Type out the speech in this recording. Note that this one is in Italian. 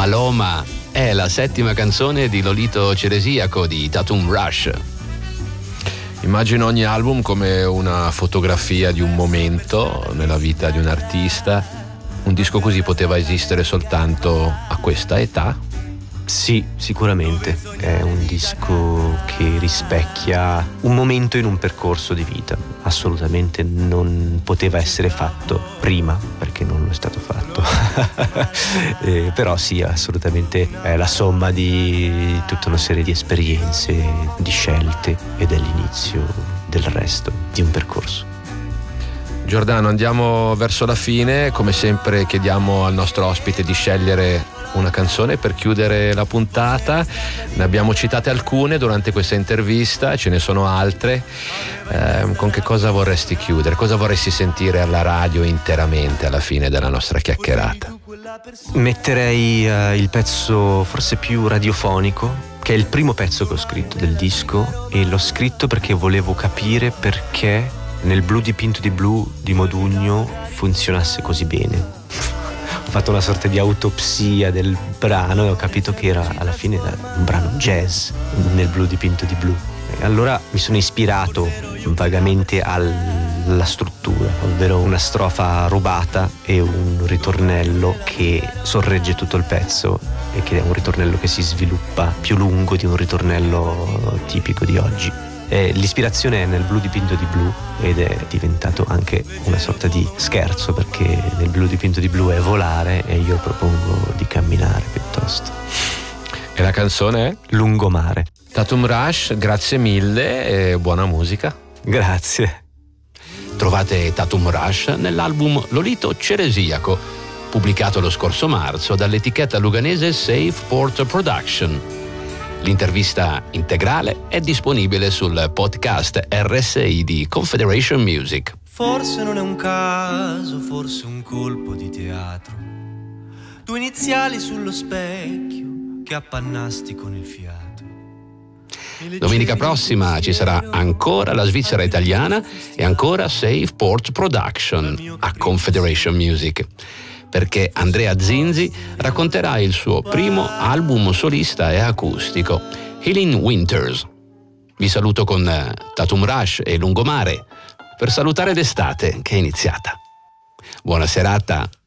Maloma è la settima canzone di Lolito Ceresiaco di Tatum Rush. Immagino ogni album come una fotografia di un momento nella vita di un artista. Un disco così poteva esistere soltanto a questa età? Sì, sicuramente. È un disco che rispecchia un momento in un percorso di vita. Assolutamente non poteva essere fatto prima, perché non lo è stato fatto. Però sì, assolutamente è la somma di tutta una serie di esperienze, di scelte ed è l'inizio del resto di un percorso. Giordano, andiamo verso la fine. Come sempre chiediamo al nostro ospite di scegliere una canzone per chiudere la puntata. Ne abbiamo citate alcune durante questa intervista, ce ne sono altre. Con che cosa vorresti chiudere? Cosa vorresti sentire alla radio interamente alla fine della nostra chiacchierata? Metterei il pezzo forse più radiofonico, che è il primo pezzo che ho scritto del disco, e l'ho scritto perché volevo capire perché nel Blu dipinto di blu di Modugno funzionasse così bene. Ho fatto una sorta di autopsia del brano e ho capito che era alla fine un brano jazz nel Blu dipinto di blu. E allora mi sono ispirato vagamente alla struttura, ovvero una strofa rubata e un ritornello che sorregge tutto il pezzo e che è un ritornello che si sviluppa più lungo di un ritornello tipico di oggi. L'ispirazione è nel Blu dipinto di blu ed è diventato anche una sorta di scherzo, perché nel Blu dipinto di blu è volare e io propongo di camminare piuttosto. E la canzone è? Lungomare. Tatum Rush, grazie mille e buona musica. Grazie. Trovate Tatum Rush nell'album Lolito Ceresiaco, pubblicato lo scorso marzo dall'etichetta luganese Safe Port Production. L'intervista integrale è disponibile sul podcast RSI di Confederation Music. Forse non è un caso, forse un colpo di teatro. Due iniziali sullo specchio che appannasti con il fiato. Domenica prossima ci sarà ancora la Svizzera italiana e ancora Safe Port Production a Confederation Music, perché Andrea Zinzi racconterà il suo primo album solista e acustico, Healing Winters. Vi saluto con Tatum Rush e Lungomare per salutare l'estate che è iniziata. Buona serata.